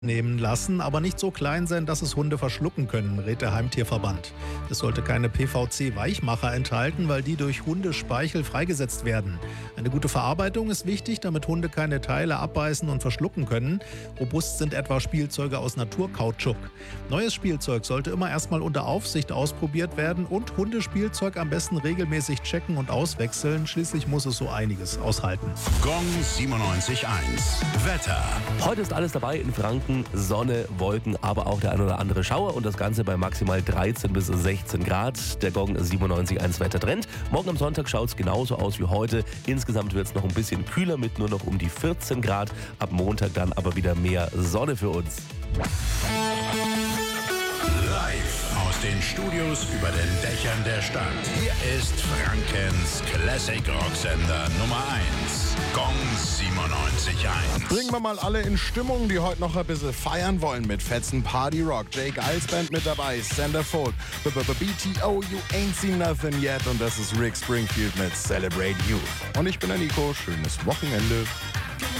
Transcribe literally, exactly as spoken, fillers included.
nehmen lassen, aber nicht so klein sein, dass es Hunde verschlucken können, rät der Heimtierverband. Es sollte keine P V C-Weichmacher enthalten, weil die durch Hundespeichel freigesetzt werden. Eine gute Verarbeitung ist wichtig, damit Hunde keine Teile abbeißen und verschlucken können. Robust sind etwa Spielzeuge aus Naturkautschuk. Neues Spielzeug sollte immer erstmal unter Aufsicht ausprobiert werden und Hundespielzeug am besten regelmäßig checken und auswechseln. Schließlich muss es so einiges aushalten. Gong siebenundneunzig Komma eins. Wetter. Heute ist alles dabei in Franken. Sonne, Wolken, aber auch der ein oder andere Schauer und das Ganze bei maximal dreizehn bis sechzehn Grad. Der Gong siebenundneunzig Komma eins Wettertrend. Morgen am Sonntag schaut es genauso aus wie heute. Insgesamt wird es noch ein bisschen kühler mit nur noch um die vierzehn Grad. Ab Montag dann aber wieder mehr Sonne für uns. Live aus den Studios über den Dächern der Stadt. Hier ist Frankens Classic Rock Sender Nummer eins. Gong siebenundneunzig Komma eins. Bringen wir mal alle in Stimmung, die heute noch ein bisschen feiern wollen mit fetzen Party Rock. Jake Giles Band mit dabei, Sander Folk, B T O, You Ain't Seen Nothing Yet und das ist Rick Springfield mit Celebrate You. Und ich bin der Nico, schönes Wochenende.